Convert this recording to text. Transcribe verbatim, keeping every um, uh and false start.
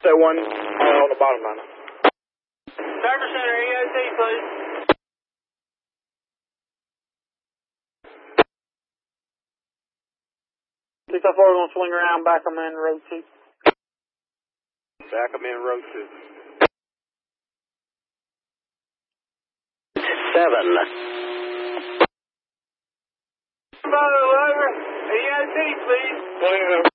that one uh, on the bottom line. Driver Center, E O T, please. six oh four, we're going to swing around, back them in, road two. Back them in, road two. Seven. Bravo, over. E O T, please. Swing